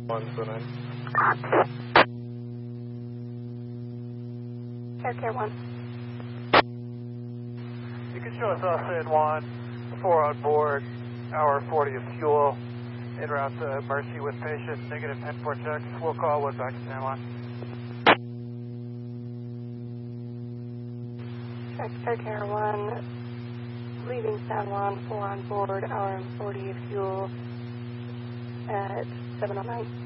179. Care 1. You can show us San Juan, 4 on board, hour 40 of fuel, en route to Mercy with patient, negative 10-4 checks. We'll call one back to San Juan. Check Care 1, leaving San Juan, 4 on board, hour and 40 of fuel at 7:09.